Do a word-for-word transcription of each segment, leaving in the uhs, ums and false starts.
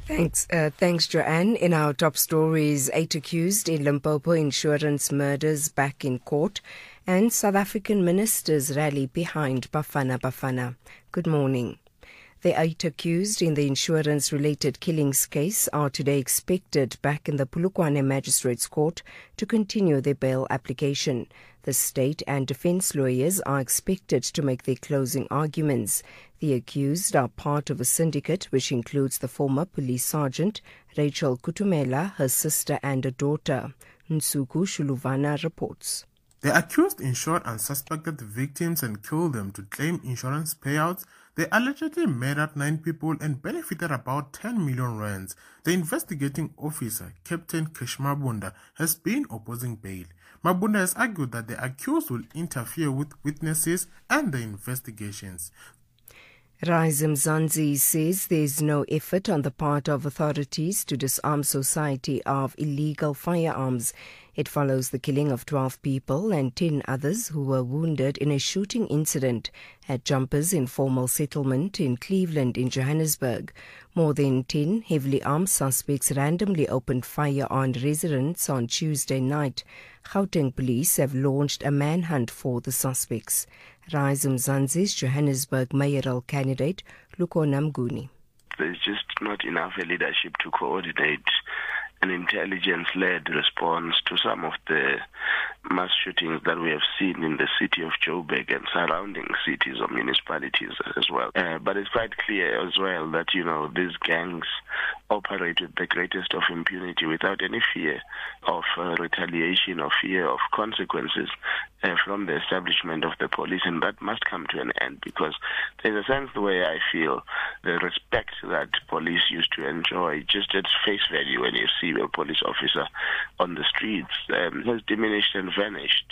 Thanks, uh, thanks, Joanne. In our top stories, eight accused in Limpopo insurance murders back in court, and South African ministers rally behind Bafana Bafana. Good morning. The eight accused in the insurance-related killings case are today expected back in the Polokwane Magistrates Court to continue their bail application. The state and defence lawyers are expected to make their closing arguments. The accused are part of a syndicate which includes the former police sergeant, Rachel Kutumela, her sister and a daughter. Nsuku Shuluvana reports. The accused insured and suspected the victims and killed them to claim insurance payouts. They allegedly murdered nine people and benefited about ten million rands. The investigating officer, Captain Kesh Mabunda, has been opposing bail. Mabunda has argued that the accused will interfere with witnesses and the investigations. Rise Mzansi says there is no effort on the part of authorities to disarm society of illegal firearms. It follows the killing of twelve people and ten others who were wounded in a shooting incident at Jumpers Informal Settlement in Cleveland in Johannesburg. More than ten heavily armed suspects randomly opened fire on residents on Tuesday night. Gauteng police have launched a manhunt for the suspects. Rise Mzansi's Johannesburg mayoral candidate, Lukhona Mnguni. There's just not enough leadership to coordinate an intelligence-led response to some of the mass shootings that we have seen in the city of Joburg and surrounding cities or municipalities as well. Uh, but it's quite clear as well that, you know, these gangs operate with the greatest of impunity without any fear of uh, retaliation or fear of consequences uh, from the establishment of the police, and that must come to an end, because there's a sense the way I feel the respect that police used to enjoy just at face value when you see a police officer on the streets um, has diminished and vanished.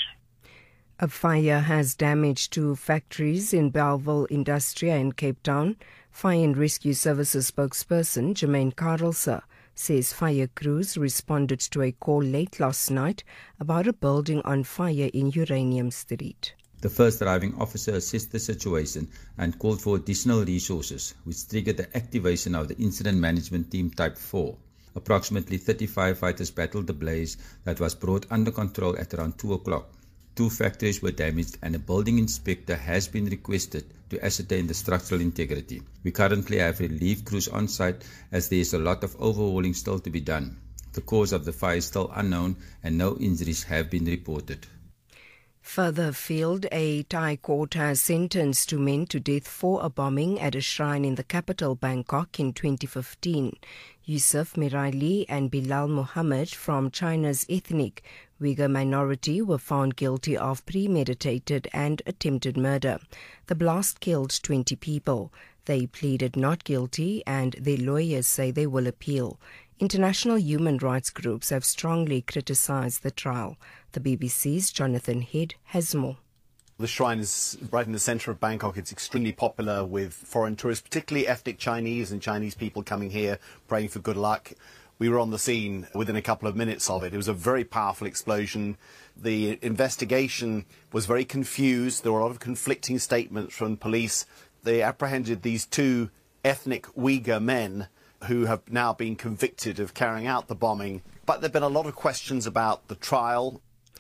A fire has damaged two factories in Bellville Industria in Cape Town. Fire and Rescue Services spokesperson Jermaine Carlser says fire crews responded to a call late last night about a building on fire in Uranium Street. The first arriving officer assessed the situation and called for additional resources, which triggered the activation of the Incident Management Team Type four. Approximately thirty firefighters battled the blaze that was brought under control at around two o'clock. Two factories were damaged and a building inspector has been requested to ascertain the structural integrity. We currently have relief crews on site as there is a lot of overhauling still to be done. The cause of the fire is still unknown and no injuries have been reported. Further afield, a Thai court has sentenced two men to death for a bombing at a shrine in the capital Bangkok in twenty fifteen. Yusuf Miraili and Bilal Muhammad from China's ethnic Uyghur minority were found guilty of premeditated and attempted murder. The blast killed twenty people. They pleaded not guilty and their lawyers say they will appeal. International human rights groups have strongly criticized the trial. The B B C's Jonathan Head has more. The shrine is right in the centre of Bangkok. It's extremely popular with foreign tourists, particularly ethnic Chinese and Chinese people coming here praying for good luck. We were on the scene within a couple of minutes of it. It was a very powerful explosion. The investigation was very confused. There were a lot of conflicting statements from police. They apprehended these two ethnic Uyghur men who have now been convicted of carrying out the bombing. But there have been a lot of questions about the trial.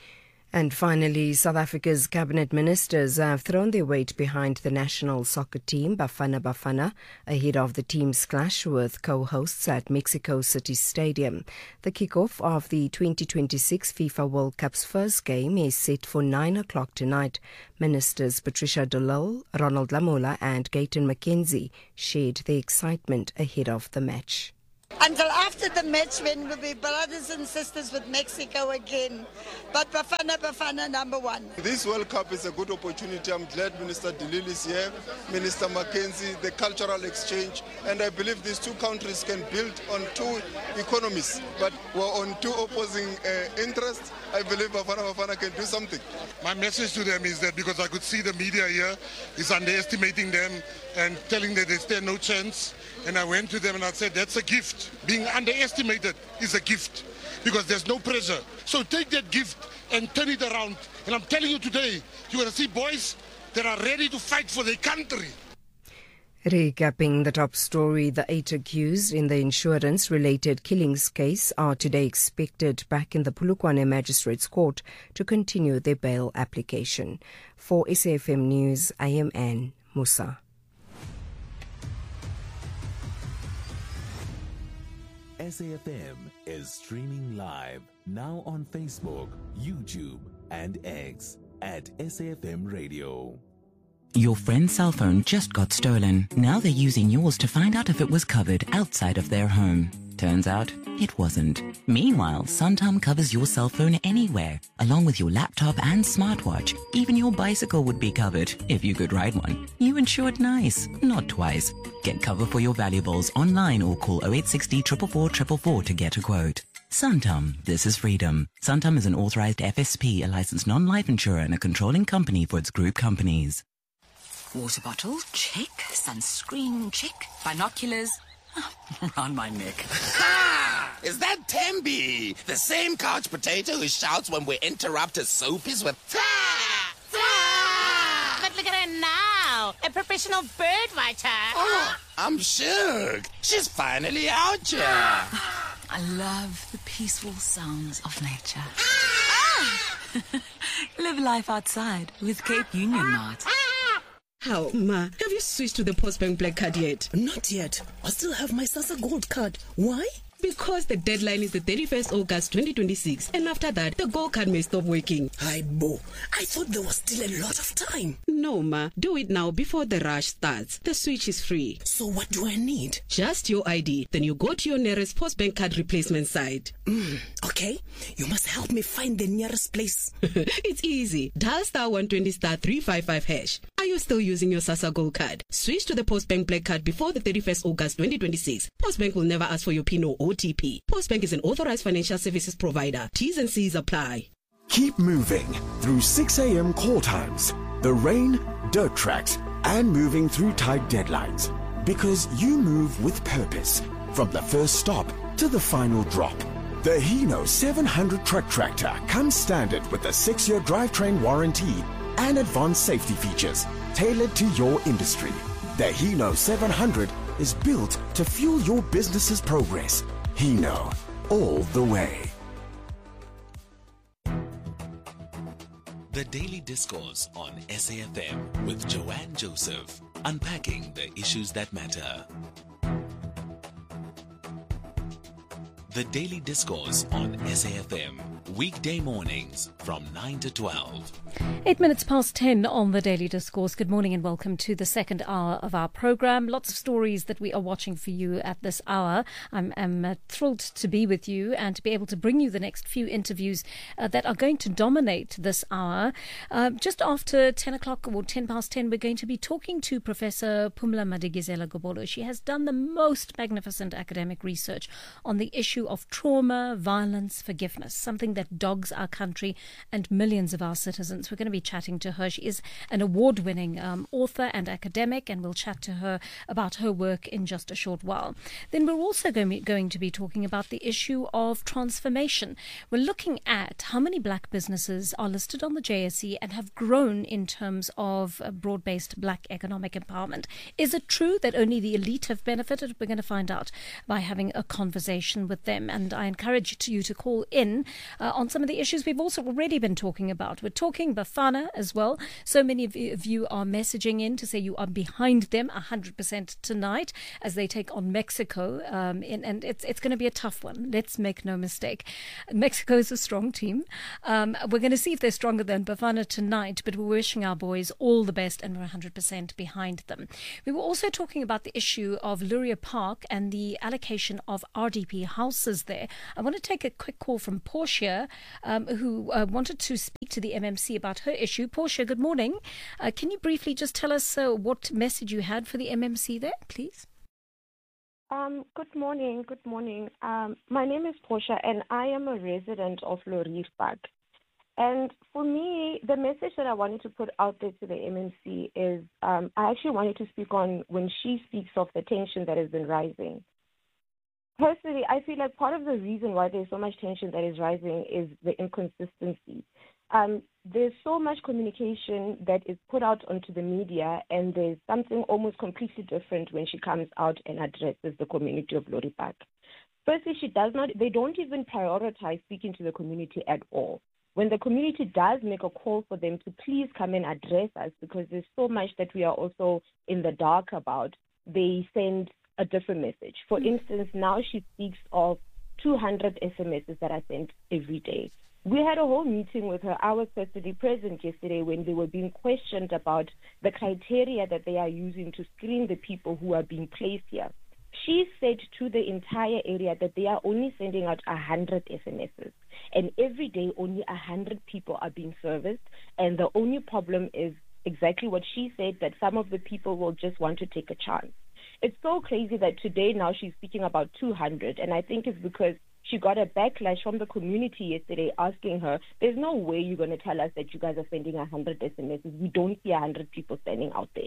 And finally, South Africa's cabinet ministers have thrown their weight behind the national soccer team, Bafana Bafana, ahead of the team's clash with co-hosts at Mexico City Stadium. The kickoff of the twenty twenty-six FIFA World Cup's first game is set for nine o'clock tonight. Ministers Patricia de Lille, Ronald Lamola and Gayton McKenzie shared their excitement ahead of the match. Until after the match, when we'll be brothers and sisters with Mexico again. But Bafana Bafana number one. This World Cup is a good opportunity. I'm glad Minister de Lille is here, Minister Mackenzie, the cultural exchange, and I believe these two countries can build on two economies, but we're on two opposing uh, interests. I believe Bafana Bafana can do something. My message to them is that because I could see the media here is underestimating them and telling them they stand no chance. And I went to them and I said, that's a gift. Being underestimated is a gift because there's no pressure. So take that gift and turn it around. And I'm telling you today, you're going to see boys that are ready to fight for their country. Recapping the top story, the eight accused in the insurance-related killings case are today expected back in the Polokwane Magistrates Court to continue their bail application. For S A F M News, I am Anne Musa. S A F M is streaming live now on Facebook, YouTube, and X at S A F M Radio. Your friend's cell phone just got stolen. Now they're using yours to find out if it was covered outside of their home. Turns out it wasn't. Meanwhile, Santam covers your cell phone anywhere, along with your laptop and smartwatch. Even your bicycle would be covered, if you could ride one. You insured nice, not twice. Get cover for your valuables online or call oh eight six zero, four four four, four four four to get a quote. Santam, this is freedom. Santam is an authorized F S P, a licensed non-life insurer and a controlling company for its group companies. Water bottle, check. Sunscreen, check. Binoculars, oh, around my neck. Ha! Is that Tembi? The same couch potato who shouts when we interrupt his soapies with ta! Ta! But look at her now, a professional bird writer. Oh, I'm shook. She's finally out here. I love the peaceful sounds of nature. Ah! Live life outside with Cape Union Mart. How, Ma? Have you switched to the Postbank Black Card yet? Not yet. I still have my SASSA Gold Card. Why? Because the deadline is the thirty-first of August twenty twenty-six, and after that, the Gold Card may stop working. Hi, Bo. I thought there was still a lot of time. No, Ma. Do it now before the rush starts. The switch is free. So what do I need? Just your I D. Then you go to your nearest Postbank Card replacement site. Mm, okay. You must help me find the nearest place. It's easy. Dial star one twenty star three five five hash. Are you still using your SASSA Gold Card? Switch to the Postbank Black Card before the thirty-first of August twenty twenty-six. Postbank will never ask for your PIN or O T P. Postbank is an authorized financial services provider. T's and C's apply. Keep moving through six a.m. call times, the rain, dirt tracks, and moving through tight deadlines. Because you move with purpose, from the first stop to the final drop. The Hino seven hundred truck tractor comes standard with a six-year drivetrain warranty and advanced safety features tailored to your industry. The Hino seven hundred is built to fuel your business's progress. Hino, all the way. The Daily Discourse on S A F M with Joanne Joseph, unpacking the issues that matter. The Daily Discourse on S A F M, weekday mornings from nine to twelve. Eight minutes past ten on the Daily Discourse. Good morning and welcome to the second hour of our program. Lots of stories that we are watching for you at this hour. I'm, I'm uh, thrilled to be with you and to be able to bring you the next few interviews uh, that are going to dominate this hour. Uh, just after ten o'clock or ten past ten, we're going to be talking to Professor Phumla Madikizela-Gobolo. She has done the most magnificent academic research on the issue of trauma, violence, forgiveness, something that dogs our country and millions of our citizens. We're going to be chatting to her. She is an award-winning um, author and academic, and we'll chat to her about her work in just a short while. Then we're also going to be talking about the issue of transformation. We're looking at how many black businesses are listed on the J S E and have grown in terms of broad-based black economic empowerment. Is it true that only the elite have benefited? We're going to find out by having a conversation with them. And I encourage you to call in uh, on some of the issues we've also already been talking about. We're talking Bafana as well. So many of you are messaging in to say you are behind them one hundred percent tonight as they take on Mexico. Um, in, and it's it's going to be a tough one. Let's make no mistake. Mexico is a strong team. Um, we're going to see if they're stronger than Bafana tonight, but we're wishing our boys all the best and we're one hundred percent behind them. We were also talking about the issue of Luria Park and the allocation of R D P houses there. I want to take a quick call from Portia, um, who uh, wanted to speak to the M M C about her issue. Portia, good morning. Uh, can you briefly just tell us uh, what message you had for the M M C there, please? Um, good morning. Good morning. Um, my name is Portia, and I am a resident of Luria Park. And for me, the message that I wanted to put out there to the M M C is um, I actually wanted to speak on when she speaks of the tension that has been rising. Personally, I feel like part of the reason why there's so much tension that is rising is the inconsistency. um, there's so much communication that is put out onto the media, and there's something almost completely different when she comes out and addresses the community of Lori Park. Firstly, she does not, they don't even prioritize speaking to the community at all. When the community does make a call for them to please come and address us, because there's so much that we are also in the dark about, they send a different message. For mm. instance, now she speaks of two hundred S M Ses that are sent every day. We had a whole meeting with her. I was personally present yesterday when they were being questioned about the criteria that they are using to screen the people who are being placed here. She said to the entire area that they are only sending out one hundred S M Ses, and every day only one hundred people are being serviced, and the only problem is exactly what she said, that some of the people will just want to take a chance. It's so crazy that today now she's speaking about two hundred, and I think it's because she got a backlash from the community yesterday asking her, there's no way you're going to tell us that you guys are sending one hundred S M Ses. We don't see one hundred people standing out there.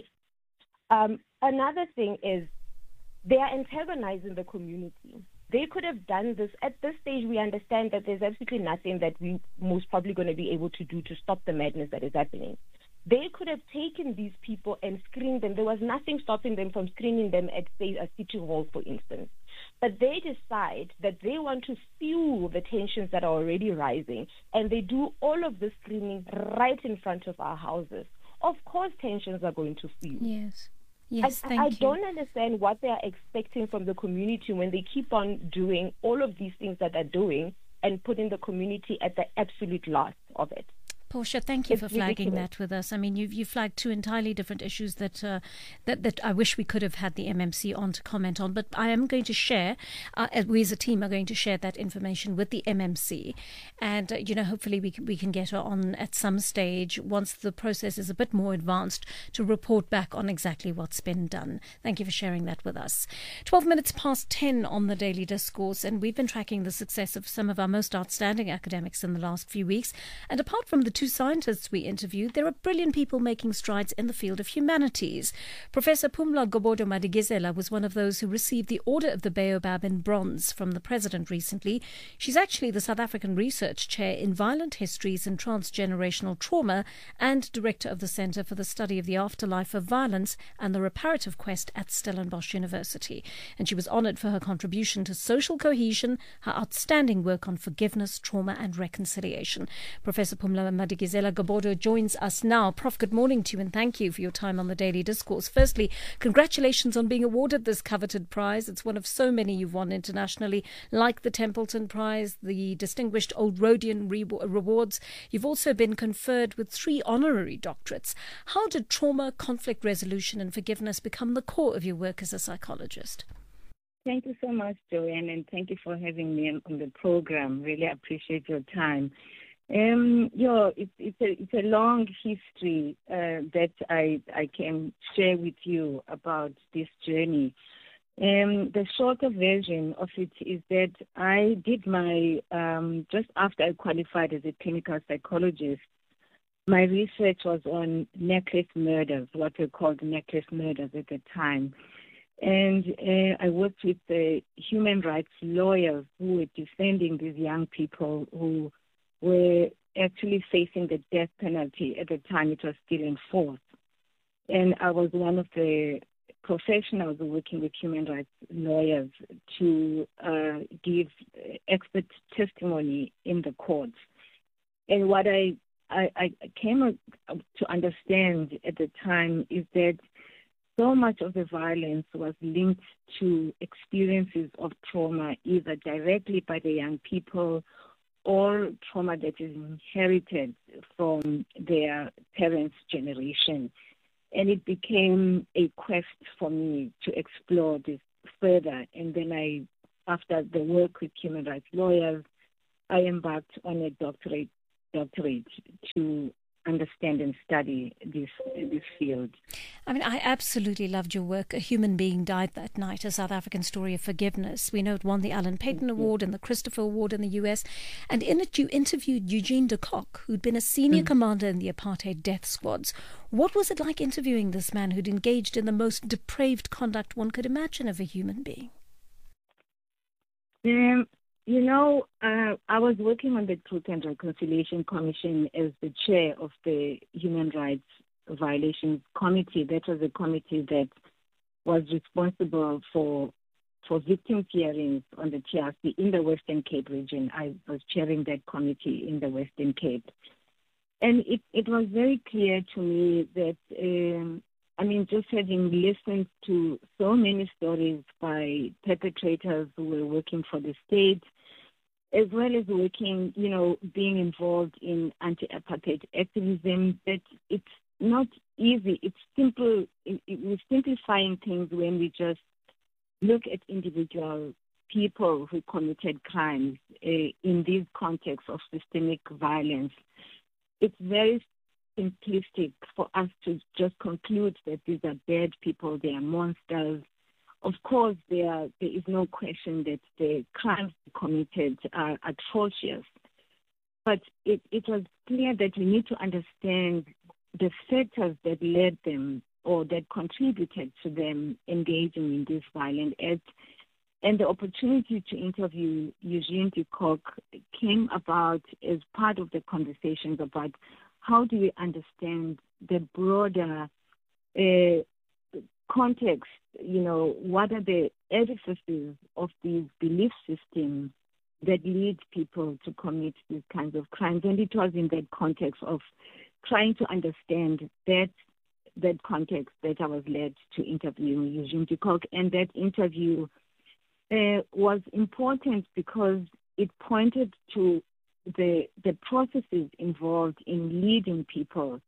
Um, another thing is they are antagonizing the community. They could have done this. At this stage, we understand that there's absolutely nothing that we most probably going to be able to do to stop the madness that is happening. They could have taken these people and screened them. There was nothing stopping them from screening them at, say, a city hall, for instance. But they decide that they want to fuel the tensions that are already rising, and they do all of the screening right in front of our houses. Of course, tensions are going to fuel. Yes. Yes, I, thank I you. don't understand what they are expecting from the community when they keep on doing all of these things that they're doing and putting the community at the absolute last of it. Portia, thank you It's for flagging ridiculous. that with us. I mean, you've you flagged two entirely different issues that uh, that that I wish we could have had the M M C on to comment on. But I am going to share, uh, as we as a team are going to share that information with the M M C, and uh, you know, hopefully we can, we can get her on at some stage once the process is a bit more advanced to report back on exactly what's been done. Thank you for sharing that with us. Twelve minutes past ten on the Daily Discourse, and we've been tracking the success of some of our most outstanding academics in the last few weeks. And apart from the two scientists we interviewed, there are brilliant people making strides in the field of humanities. Professor Phumla Gobodo-Madikizela was one of those who received the Order of the Baobab in bronze from the President recently. She's actually the South African Research Chair in Violent Histories and Transgenerational Trauma and Director of the Centre for the Study of the Afterlife of Violence and the Reparative Quest at Stellenbosch University. And she was honoured for her contribution to social cohesion, her outstanding work on forgiveness, trauma and reconciliation. Professor Phumla Madikizela Gobodo joins us now. Prof, good morning to you and thank you for your time on the Daily Discourse. Firstly, congratulations on being awarded this coveted prize. It's one of so many you've won internationally, like the Templeton Prize, the Distinguished Old Rhodian Re- Rewards. You've also been conferred with three honorary doctorates. How did trauma, conflict resolution and forgiveness become the core of your work as a psychologist? Thank you so much, Joanne, and thank you for having me on the program. Really appreciate your time. Um, yeah, it's it's a it's a long history uh, that I I can share with you about this journey. Um, the shorter version of it is that I did my um, just after I qualified as a clinical psychologist. My research was on necklace murders, what were called necklace murders at the time. And uh, I worked with the human rights lawyers who were defending these young people who were actually facing the death penalty. At the time, it was still in force. And I was one of the professionals working with human rights lawyers to uh, give expert testimony in the courts. And what I, I, I came to understand at the time is that so much of the violence was linked to experiences of trauma, either directly by the young people or trauma that is inherited from their parents' generation. And it became a quest for me to explore this further. And then I, after the work with human rights lawyers, I embarked on a doctorate, doctorate to understand and study this this field. I mean, I absolutely loved your work. A Human Being Died That Night, a South African story of forgiveness. We know it won the Alan Paton Award and the Christopher Award in the U S. And in it, you interviewed Eugene de Kock, who'd been a senior mm. commander in the apartheid death squads. What was it like interviewing this man who'd engaged in the most depraved conduct one could imagine of a human being? Um, You know, uh, I was working on the Truth and Reconciliation Commission as the chair of the Human Rights Violations Committee. That was a committee that was responsible for for victim hearings on the T R C in the Western Cape region. I was chairing that committee in the Western Cape. And it, it was very clear to me that, um, I mean, just having listened to so many stories by perpetrators who were working for the state, as well as working, you know, being involved in anti-apartheid activism, that it's not easy. It's simple. It, it, we're simplifying things when we just look at individual people who committed crimes uh, in these contexts of systemic violence. It's very simplistic for us to just conclude that these are bad people, they are monsters. Of course, there, are, there is no question that the crimes committed are atrocious. But it, it was clear that we need to understand the factors that led them or that contributed to them engaging in this violent act. And the opportunity to interview Eugene de Kock came about as part of the conversations about how do we understand the broader uh, context, you know, what are the edifices of these belief systems that lead people to commit these kinds of crimes. And it was in that context of trying to understand that that context that I was led to interview Eugene de Kock. And that interview uh, was important because it pointed to the the processes involved in leading people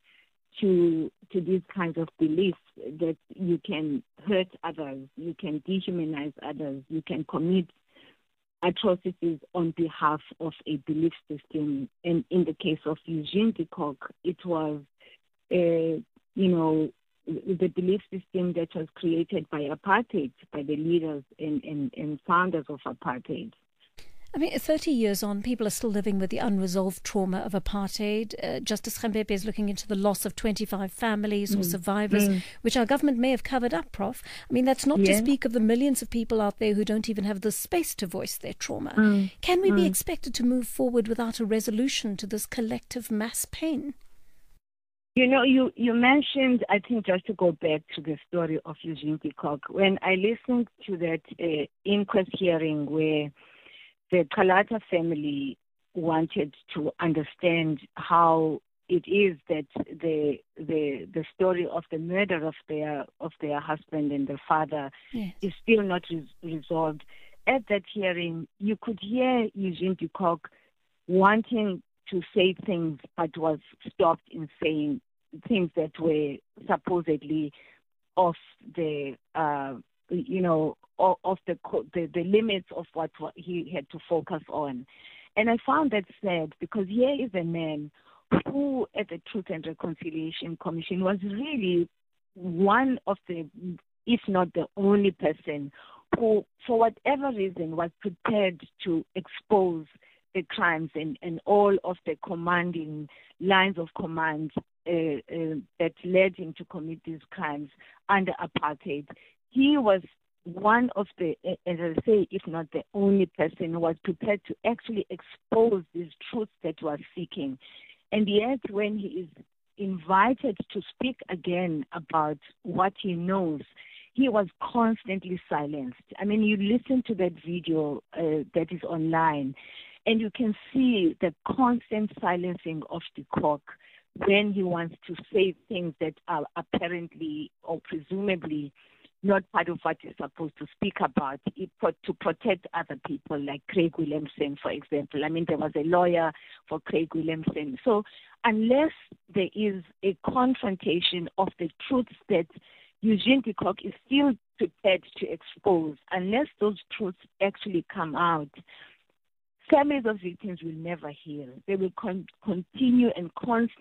to to these kinds of beliefs that you can hurt others, you can dehumanize others, you can commit atrocities on behalf of a belief system. And in the case of Eugene de Kock, it was, uh, you know, the belief system that was created by apartheid, by the leaders and, and, and founders of apartheid. I mean, thirty years on, people are still living with the unresolved trauma of apartheid. Uh, Justice Khampepe is looking into the loss of twenty-five families mm. or survivors, mm. which our government may have covered up, Professor I mean, that's not yeah. to speak of the millions of people out there who don't even have the space to voice their trauma. Mm. Can we mm. be expected to move forward without a resolution to this collective mass pain? You know, you, you mentioned, I think, just to go back to the story of Eugene de Kock, when I listened to that uh, inquest hearing where the Kalata family wanted to understand how it is that the the the story of the murder of their of their husband and their father yes. is still not res- resolved. At that hearing, you could hear Eugene de Kock wanting to say things, but was stopped in saying things that were supposedly off the uh, you know. of the, the the limits of what, what he had to focus on. And I found that sad because here is a man who at the Truth and Reconciliation Commission was really one of the, if not the only person who, for whatever reason, was prepared to expose the crimes and, and all of the commanding lines of command uh, uh, that led him to commit these crimes under apartheid. He was one of the, as I say, if not the only person who was prepared to actually expose these truths that he was seeking. And yet when he is invited to speak again about what he knows, he was constantly silenced. I mean, you listen to that video uh, that is online, and you can see the constant silencing of de Kock when he wants to say things that are apparently or presumably not part of what he's supposed to speak about, it, to protect other people like Craig Williamson, for example. I mean, there was a lawyer for Craig Williamson. So unless there is a confrontation of the truths that Eugene de Kock is still prepared to expose, unless those truths actually come out, families of victims will never heal. They will con- continue and constantly